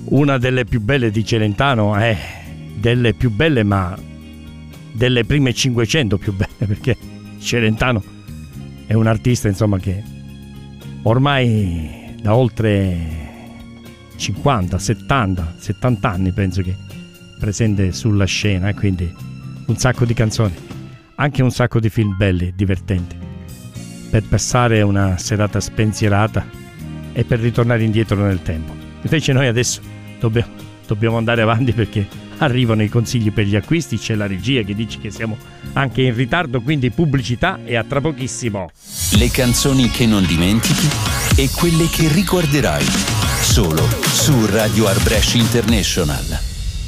una delle più belle di Celentano è delle più belle, ma delle prime 500 più belle, perché Celentano è un artista, insomma, che ormai da oltre 50, 70 anni penso che è presente sulla scena, e quindi un sacco di canzoni, anche un sacco di film belli, divertenti, per passare una serata spensierata e per ritornare indietro nel tempo. Invece noi adesso dobbiamo andare avanti, perché arrivano i consigli per gli acquisti, c'è la regia che dice che siamo anche in ritardo, quindi pubblicità, e a tra pochissimo. Le canzoni che non dimentichi e quelle che ricorderai solo su Radio Art Brescia International.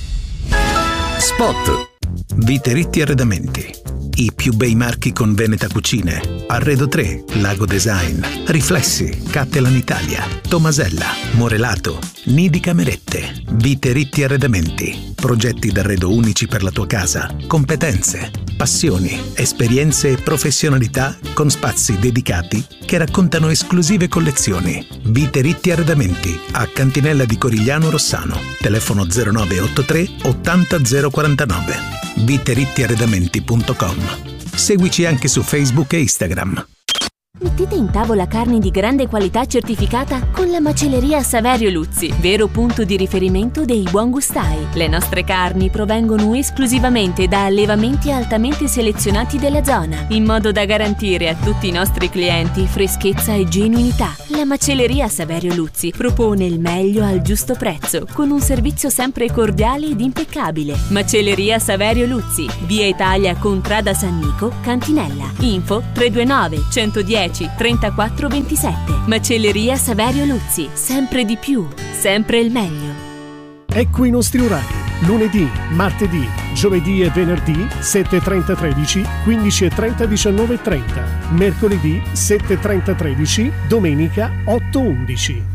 Spot. Viteretti Arredamenti. I più bei marchi con Veneta Cucine. Arredo 3, Lago Design, Riflessi, Cattelan Italia, Tomasella, Morelato, Nidi Camerette. Viteretti Arredamenti. Progetti d'arredo unici per la tua casa. Competenze, passioni, esperienze e professionalità con spazi dedicati che raccontano esclusive collezioni. Viteretti Arredamenti a Cantinella di Corigliano Rossano. Telefono 0983 80 049. viterittiarredamenti.com. Seguici anche su Facebook e Instagram. Mettete in tavola carni di grande qualità certificata con la macelleria Saverio Luzzi, vero punto di riferimento dei buon gustai. Le nostre carni provengono esclusivamente da allevamenti altamente selezionati della zona, in modo da garantire a tutti i nostri clienti freschezza e genuinità. La macelleria Saverio Luzzi propone il meglio al giusto prezzo, con un servizio sempre cordiale ed impeccabile. Macelleria Saverio Luzzi, via Italia Contrada San Nico, Cantinella. Info 329 110 34 27. Macelleria Saverio Luzzi, sempre di più, sempre il meglio. Ecco i nostri orari: lunedì, martedì, giovedì e venerdì 7:30 13, 15:30 19:30, mercoledì 7:30 13, domenica 8:11.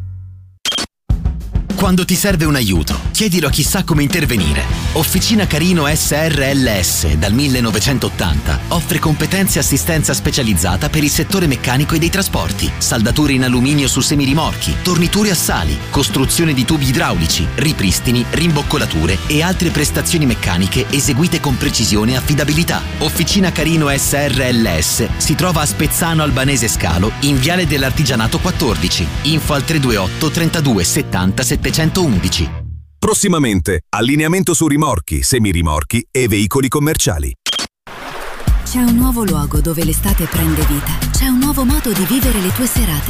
Quando ti serve un aiuto, chiedilo a chi sa come intervenire. Officina Carino SRLS, dal 1980, offre competenze e assistenza specializzata per il settore meccanico e dei trasporti, saldature in alluminio su semirimorchi, torniture a sali, costruzione di tubi idraulici, ripristini, rimboccolature e altre prestazioni meccaniche eseguite con precisione e affidabilità. Officina Carino SRLS si trova a Spezzano Albanese Scalo, in Viale dell'Artigianato 14. Info al 328 32 70 711. Prossimamente, allineamento su rimorchi, semirimorchi e veicoli commerciali. C'è un nuovo luogo dove l'estate prende vita. C'è un nuovo modo di vivere le tue serate.